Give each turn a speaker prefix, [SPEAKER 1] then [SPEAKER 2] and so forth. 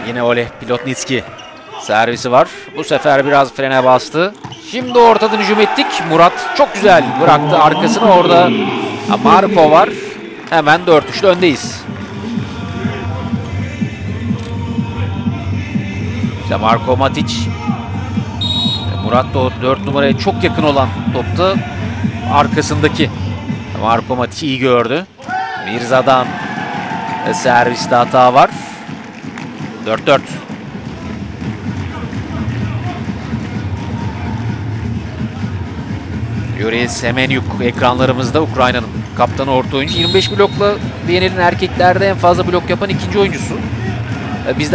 [SPEAKER 1] Yine Oleh Pilotnitski. Servisi var. Bu sefer biraz frene bastı. Şimdi ortadan hücum ettik. Murat çok güzel bıraktı arkasını orada. Marko var. Hemen 4-3'lü öndeyiz. İşte Marko Matic. Murat da o 4 numaraya çok yakın olan topta arkasındaki. Marko Matic iyi gördü. Mirza'dan serviste hata var. 4-4. Yuri Semenyuk ekranlarımızda, Ukrayna'nın kaptanı, orta oyuncu. 25 blokla Viyana'nın erkeklerde en fazla blok yapan ikinci oyuncusu. Bizden